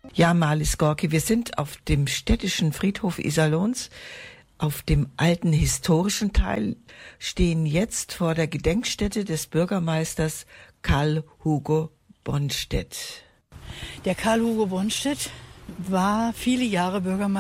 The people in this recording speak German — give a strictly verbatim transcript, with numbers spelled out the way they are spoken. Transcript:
Ja, Marlies Gorki, wir sind auf dem städtischen Friedhof Iserlohns. Auf dem alten historischen Teil stehen jetzt vor der Gedenkstätte des Bürgermeisters Karl Hugo Bonstedt. Der Karl Hugo Bonstedt war viele Jahre Bürgermeister